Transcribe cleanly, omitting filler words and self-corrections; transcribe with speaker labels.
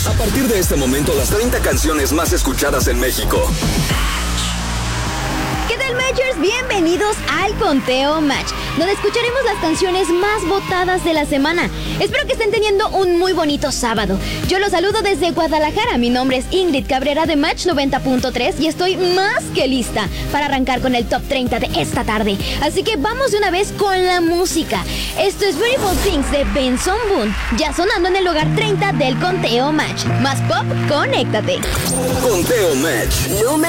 Speaker 1: A partir de este momento, las 30 canciones más escuchadas en México.
Speaker 2: ¿Qué tal, Matchers? Bienvenidos al Conteo Match, donde escucharemos las canciones más votadas de la semana. Espero que estén teniendo un muy bonito sábado. Yo los saludo desde Guadalajara. Mi nombre es Ingrid Cabrera de Match 90.3 y estoy más que lista para arrancar con el Top 30 de esta tarde. Así que vamos de una vez con la música. Esto es Beautiful Things de Benson Boone, ya sonando en el lugar 30 del Conteo Match. Más pop, conéctate.
Speaker 1: Conteo Match.